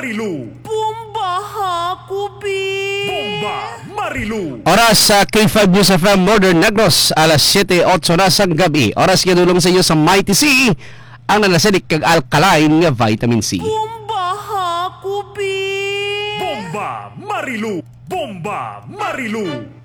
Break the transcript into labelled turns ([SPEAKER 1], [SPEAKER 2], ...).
[SPEAKER 1] Marilu!
[SPEAKER 2] Bomba Kubi!
[SPEAKER 1] Bomba Marilu!
[SPEAKER 3] Oras sa K5 News FM Northern Negros, alas 7:08 na sang gabi. Oras kinulong sa iyo sa Mighty C, ang nalasadik kag alkaline nga vitamin C.
[SPEAKER 2] Bomba Kubi!
[SPEAKER 1] Bomba Marilu! Bomba Marilu!